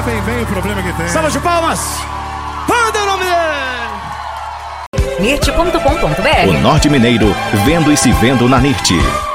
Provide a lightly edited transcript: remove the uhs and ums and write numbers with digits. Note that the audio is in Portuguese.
Lá vem o problema que tem. Salva de palmas! Manda o nome dele! NIRT.com.br. O Norte Mineiro, vendo e se vendo na NIRT.